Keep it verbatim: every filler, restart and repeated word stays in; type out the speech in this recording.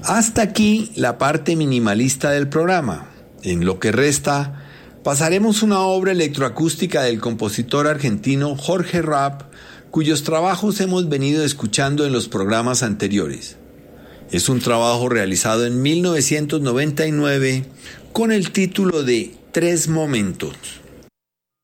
Hasta aquí la parte minimalista del programa. En lo que resta, pasaremos una obra electroacústica del compositor argentino Jorge Rapp, cuyos trabajos hemos venido escuchando en los programas anteriores. Es un trabajo realizado en mil novecientos noventa y nueve con el título de Tres Momentos.